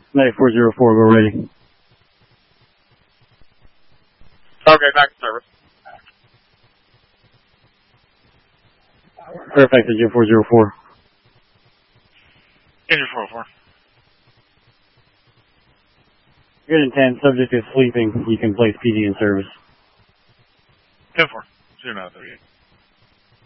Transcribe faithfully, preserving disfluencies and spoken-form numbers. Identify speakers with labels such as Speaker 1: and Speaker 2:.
Speaker 1: nine four zero four, we're ready.
Speaker 2: Okay, back to service.
Speaker 1: Fairfax Engine four zero four.
Speaker 2: Engine four oh four.
Speaker 1: Good intent, subject is sleeping. You can place P D in service.
Speaker 2: ten four. zero nine thirty-eight.